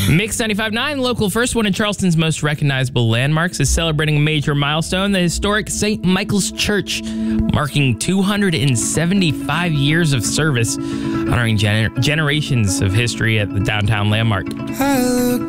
Mix 95.9, local first, one of Charleston's most recognizable landmarks, is celebrating a major milestone, the historic St. Michael's Church, marking 275 years of service, honoring generations of history at the downtown landmark. I look